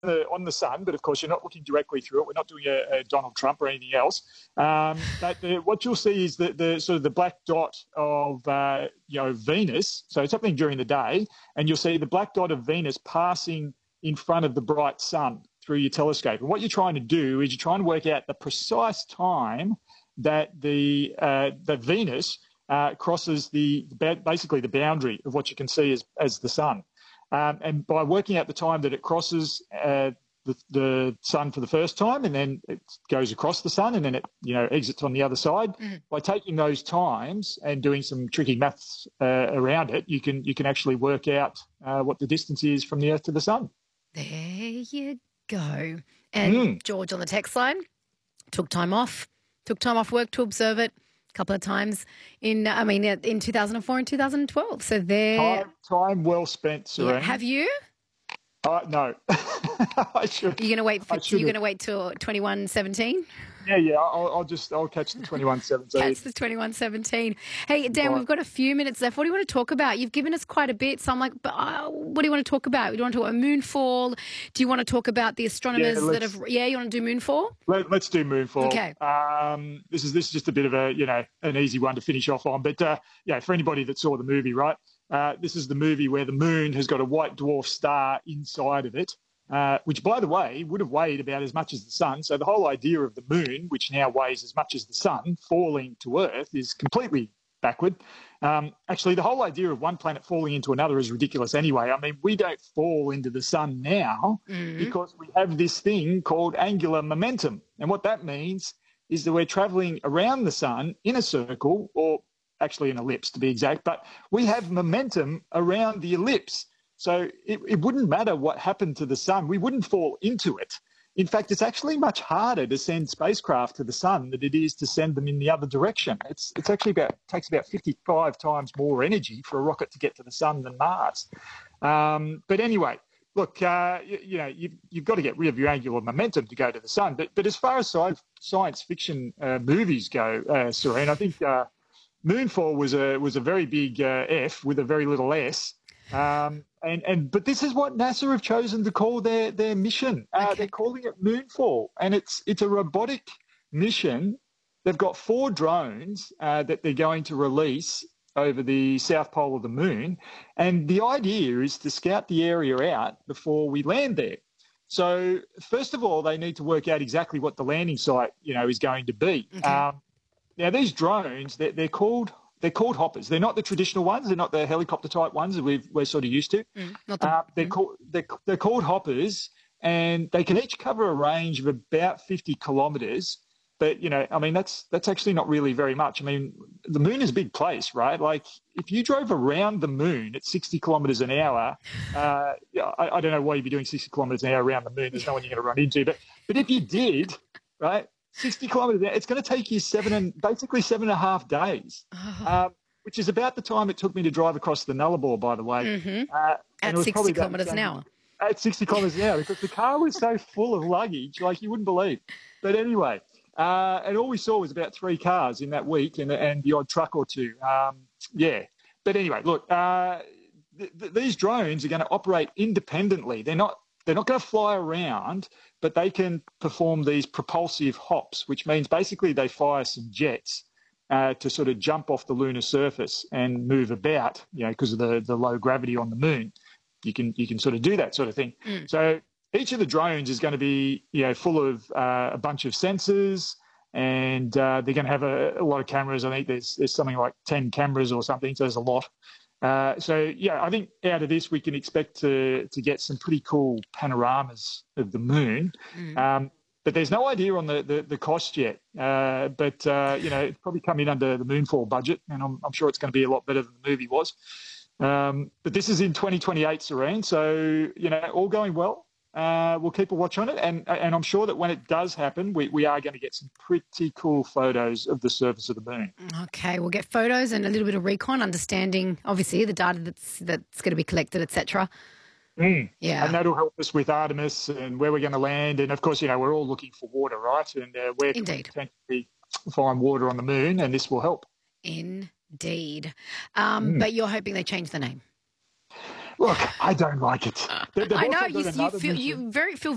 on the sun, but of course you're not looking directly through it. We're not doing a Donald Trump or anything else. But what you'll see is the sort of the black dot of Venus. So it's happening during the day, and you'll see the black dot of Venus passing in front of the bright sun through your telescope. And what you're trying to do is you're trying to work out the precise time that that Venus crosses basically the boundary of what you can see as the sun. And by working out the time that it crosses the sun for the first time, and then it goes across the sun, and then it exits on the other side. By taking those times and doing some tricky maths around it, you can actually work out what the distance is from the Earth to the sun. There you go. And George on the text line took time off work to observe it a couple of times in 2004 and 2012. So there, time well spent, Serene. Yeah. Have you? No, I should. You're going to wait till 2117? Yeah. I'll catch the 2117. Catch the 2117. Hey, Dan, We've got a few minutes left. What do you want to talk about? You've given us quite a bit, so I'm like, what do you want to talk about? Do you want to talk about moonfall? Do you want to talk about the astronomers that have? Yeah, you want to do moonfall? Let's do moonfall. Okay. This is just a bit of an easy one to finish off on, but for anybody that saw the movie, right? This is the movie where the moon has got a white dwarf star inside of it, which, by the way, would have weighed about as much as the sun. So the whole idea of the moon, which now weighs as much as the sun, falling to Earth is completely backward. Actually, the whole idea of one planet falling into another is ridiculous anyway. I mean, we don't fall into the sun now because we have this thing called angular momentum. And what that means is that we're traveling around the sun in a circle, or actually an ellipse to be exact, but we have momentum around the ellipse. So it wouldn't matter what happened to the sun. We wouldn't fall into it. In fact, it's actually much harder to send spacecraft to the sun than it is to send them in the other direction. It's actually takes about 55 times more energy for a rocket to get to the sun than Mars. But anyway, look, you've got to get rid of your angular momentum to go to the sun. But as far as science fiction movies go, Serene, I think Moonfall was a very big F with a very little S. But this is what NASA have chosen to call their mission. Okay. They're calling it Moonfall, and it's a robotic mission. They've got 4 drones that they're going to release over the south pole of the moon, and the idea is to scout the area out before we land there. So first of all, they need to work out exactly what the landing site is going to be. Okay. Now these drones, they're called hoppers. They're not the traditional ones. They're not the helicopter type ones that we're sort of used to. They're called hoppers, and they can each cover a range of about 50 kilometres. But that's actually not really very much. I mean, the moon is a big place, right? Like if you drove around the moon at 60 kilometres an hour, I don't know why you'd be doing 60 kilometres an hour around the moon. There's no one you're going to run into. But if you did, right? 60 kilometres an hour, it's going to take you 7.5 days, which is about the time it took me to drive across the Nullarbor, by the way. At 60 kilometres an hour. At 60 kilometres an hour, because the car was so full of luggage, like you wouldn't believe. But anyway, and all we saw was about 3 cars in that week and the odd truck or 2. But anyway, look, these drones are going to operate independently. They're not going to fly around, but they can perform these propulsive hops, which means basically they fire some jets to sort of jump off the lunar surface and move about, because of the low gravity on the moon. You can sort of do that sort of thing. So each of the drones is going to be full of a bunch of sensors, and they're going to have a lot of cameras. I think there's something like 10 cameras or something, so there's a lot. I think out of this we can expect to get some pretty cool panoramas of the moon. But there's no idea on the cost yet. It's probably come in under the Moonfall budget, and I'm sure it's going to be a lot better than the movie was. But this is in 2028, Serene. So all going well. We'll keep a watch on it, and I'm sure that when it does happen, we are going to get some pretty cool photos of the surface of the moon. Okay, we'll get photos and a little bit of recon, understanding obviously the data that's going to be collected, etc. Yeah, and that'll help us with Artemis and where we're going to land, and of course, we're all looking for water, right? And where can we potentially find water on the moon, and this will help. Indeed, but you're hoping they change the name. Look, I don't like it. I know you feel